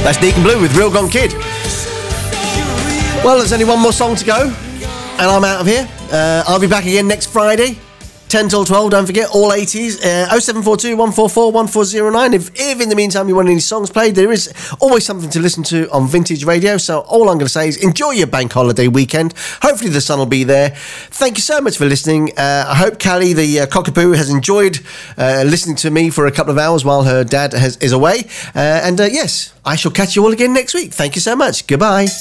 That's Deacon Blue with Real Gone Kid. Well, there's only one more song to go, and I'm out of here. I'll be back again next Friday, 10 till 12. Don't forget, all 80s. 0742 144 1409. If in the meantime you want any songs played, there is always something to listen to on Vintage Radio. So all I'm going to say is enjoy your bank holiday weekend. Hopefully the sun will be there. Thank you so much for listening. I hope Callie, the cockapoo, has enjoyed listening to me for a couple of hours while her dad is away. And yes, I shall catch you all again next week. Thank you so much. Goodbye.